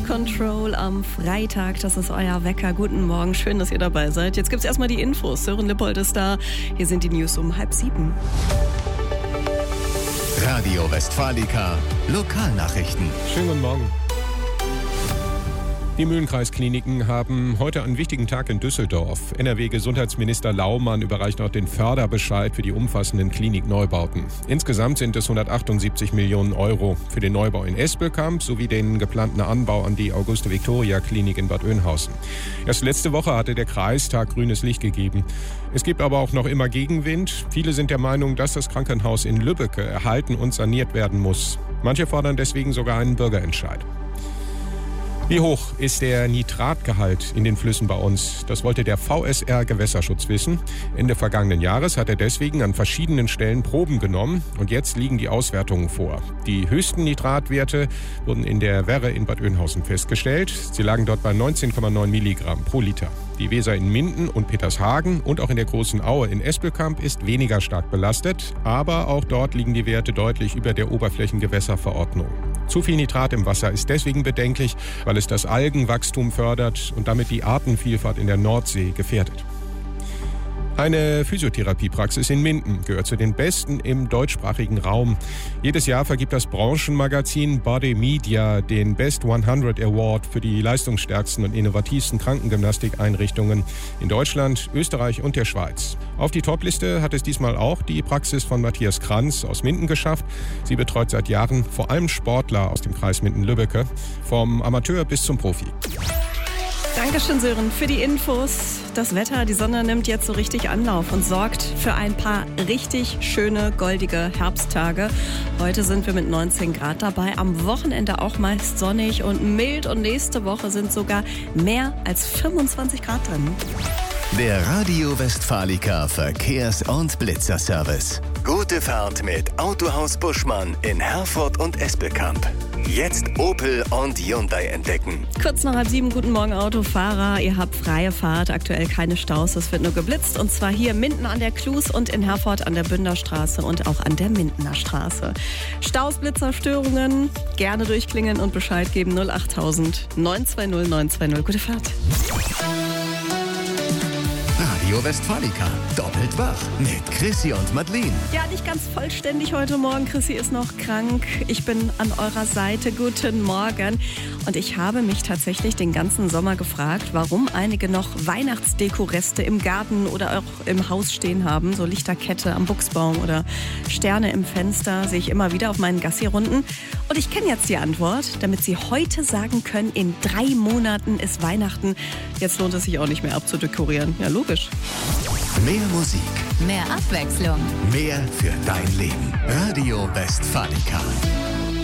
Control am Freitag. Das ist euer Wecker. Guten Morgen, schön, dass ihr dabei seid. Jetzt gibt's erstmal die Infos. Sören Lippold ist da. Hier sind die News um 6:30. Radio Westfalica, Lokalnachrichten. Schönen guten Morgen. Die Mühlenkreiskliniken haben heute einen wichtigen Tag in Düsseldorf. NRW-Gesundheitsminister Laumann überreicht auch den Förderbescheid für die umfassenden Klinikneubauten. Insgesamt sind es 178 Millionen Euro für den Neubau in Espelkamp sowie den geplanten Anbau an die Auguste-Victoria-Klinik in Bad Oeynhausen. Erst letzte Woche hatte der Kreistag grünes Licht gegeben. Es gibt aber auch noch immer Gegenwind. Viele sind der Meinung, dass das Krankenhaus in Lübbecke erhalten und saniert werden muss. Manche fordern deswegen sogar einen Bürgerentscheid. Wie hoch ist der Nitratgehalt in den Flüssen bei uns? Das wollte der VSR Gewässerschutz wissen. Ende vergangenen Jahres hat er deswegen an verschiedenen Stellen Proben genommen und jetzt liegen die Auswertungen vor. Die höchsten Nitratwerte wurden in der Werre in Bad Oeynhausen festgestellt. Sie lagen dort bei 19,9 Milligramm pro Liter. Die Weser in Minden und Petershagen und auch in der Großen Aue in Espelkamp ist weniger stark belastet, aber auch dort liegen die Werte deutlich über der Oberflächengewässerverordnung. Zu viel Nitrat im Wasser ist deswegen bedenklich, weil es das Algenwachstum fördert und damit die Artenvielfalt in der Nordsee gefährdet. Eine Physiotherapiepraxis in Minden gehört zu den besten im deutschsprachigen Raum. Jedes Jahr vergibt das Branchenmagazin Body Media den Best 100 Award für die leistungsstärksten und innovativsten Krankengymnastikeinrichtungen in Deutschland, Österreich und der Schweiz. Auf die Topliste hat es diesmal auch die Praxis von Matthias Kranz aus Minden geschafft. Sie betreut seit Jahren vor allem Sportler aus dem Kreis Minden-Lübbecke, vom Amateur bis zum Profi. Dankeschön, Sören, für die Infos. Das Wetter, die Sonne nimmt jetzt so richtig Anlauf und sorgt für ein paar richtig schöne, goldige Herbsttage. Heute sind wir mit 19 Grad dabei, am Wochenende auch meist sonnig und mild und nächste Woche sind sogar mehr als 25 Grad drin. Der Radio Westfalica Verkehrs- und Blitzerservice. Gute Fahrt mit Autohaus Buschmann in Herford und Espelkamp. Jetzt Opel und Hyundai entdecken. Kurz nach 6:30, guten Morgen Autofahrer. Ihr habt freie Fahrt, aktuell keine Staus, es wird nur geblitzt. Und zwar hier Minden an der Klus und in Herford an der Bünderstraße und auch an der Mindener Straße. Staus, Blitzer, Störungen, gerne durchklingeln und Bescheid geben. 08000 920 920. Gute Fahrt. Radio Westfalica, doppelt wach mit Chrissy und Madeleine. Ja, nicht ganz vollständig heute Morgen. Chrissy ist noch krank. Ich bin an eurer Seite. Guten Morgen. Und ich habe mich tatsächlich den ganzen Sommer gefragt, warum einige noch Weihnachtsdekoreste im Garten oder auch im Haus stehen haben. So Lichterkette am Buchsbaum oder Sterne im Fenster sehe ich immer wieder auf meinen Gassi-Runden. Und ich kenne jetzt die Antwort, damit Sie heute sagen können, in 3 Monaten ist Weihnachten. Jetzt lohnt es sich auch nicht mehr abzudekorieren. Ja, logisch. Mehr Musik, mehr Abwechslung, mehr für dein Leben. Radio Westfalica.